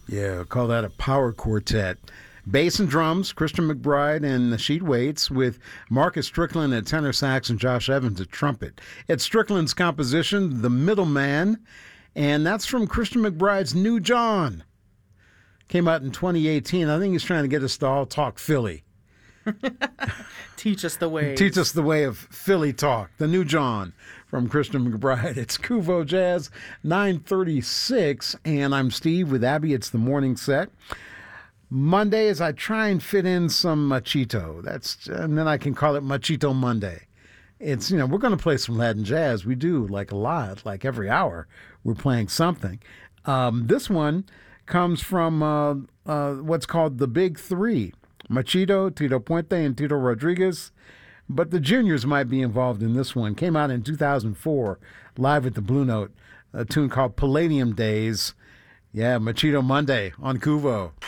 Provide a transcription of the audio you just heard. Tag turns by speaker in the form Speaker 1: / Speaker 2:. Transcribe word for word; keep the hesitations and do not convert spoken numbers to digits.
Speaker 1: Yeah, call that a power quartet. Bass and drums, Christian McBride and Nasheed Waits, with Marcus Strickland at tenor sax and Josh Evans at trumpet. It's Strickland's composition, The Middleman, and that's from Christian McBride's New John. Came out in twenty eighteen. I think he's trying to get us to all talk Philly.
Speaker 2: Teach us the way.
Speaker 1: Teach us the way of Philly talk. The New John from Christian McBride. It's Kuvo Jazz, nine thirty-six, and I'm Steve with Abby. It's the morning set. Monday is I try and fit in some machito. That's and then I can call it Machito Monday. It's, you know, we're going to play some Latin jazz. We do, like a lot, like every hour we're playing something. Um, this one comes from uh, uh, what's called the Big Three. Machito, Tito Puente, and Tito Rodriguez. But the juniors might be involved in this one. Came out in two thousand four, live at the Blue Note, a tune called Palladium Days. Yeah, Machito Monday on Kuvo.